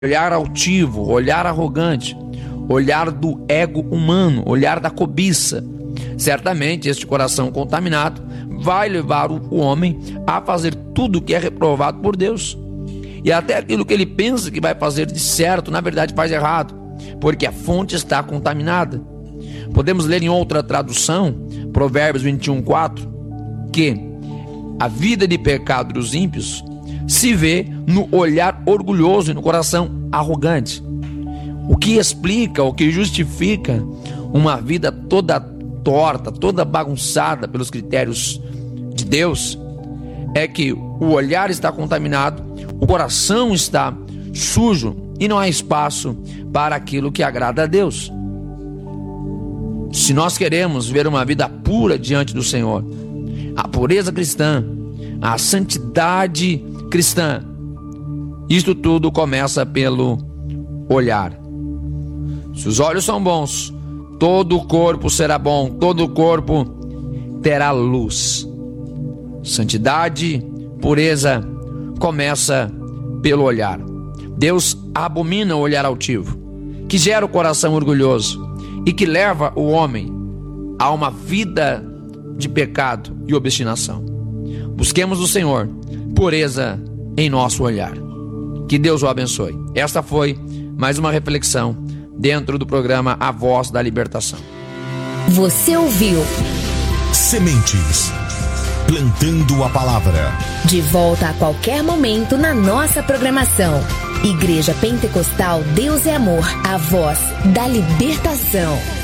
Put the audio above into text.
olhar altivo, olhar arrogante, olhar do ego humano, olhar da cobiça. Certamente este coração contaminado vai levar o homem a fazer tudo o que é reprovado por Deus. E até aquilo que ele pensa que vai fazer de certo, na verdade faz errado, porque a fonte está contaminada. Podemos ler em outra tradução, Provérbios 21:4, que a vida de pecado dos ímpios se vê no olhar orgulhoso e no coração arrogante. O que explica, o que justifica uma vida toda torta, toda bagunçada pelos critérios de Deus, é que o olhar está contaminado, o coração está sujo e não há espaço para aquilo que agrada a Deus. Se nós queremos ver uma vida pura diante do Senhor, a pureza cristã, a santidade cristã, isto tudo começa pelo olhar. Se os olhos são bons, todo o corpo será bom, todo o corpo terá luz. Santidade, pureza, começa pelo olhar. Deus abomina o olhar altivo, que gera o coração orgulhoso e que leva o homem a uma vida de pecado e obstinação. Busquemos o Senhor pureza em nosso olhar. Que Deus o abençoe. Esta foi mais uma reflexão dentro do programa A Voz da Libertação. Você ouviu Sementes, plantando a palavra. De volta a qualquer momento na nossa programação. Igreja Pentecostal Deus é Amor, a voz da libertação.